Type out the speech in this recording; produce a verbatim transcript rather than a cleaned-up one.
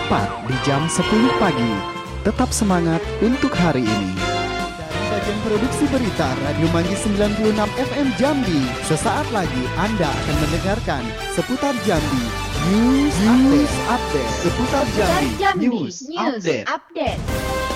tepat di jam sepuluh pagi. Tetap semangat untuk hari ini. Dari bagian produksi berita Radio Manggis sembilan puluh enam F M Jambi, sesaat lagi Anda akan mendengarkan seputar Jambi News, News Update. Update. Seputar Jambi, Jambi News, News Update. Update.